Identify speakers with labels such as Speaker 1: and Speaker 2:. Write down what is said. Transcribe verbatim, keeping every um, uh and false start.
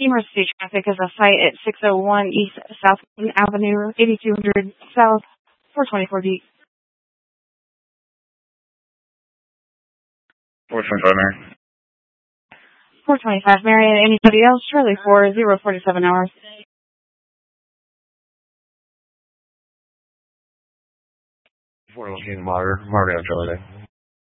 Speaker 1: emergency traffic is a site at six oh one East South Avenue, eighty-two hundred South, four twenty-four D.
Speaker 2: four twenty-five, Mary.
Speaker 1: four twenty-five, Mary. Anybody else? Charlie four, zero forty-seven hours.
Speaker 2: four looking Margaret, Margaret, Charlie.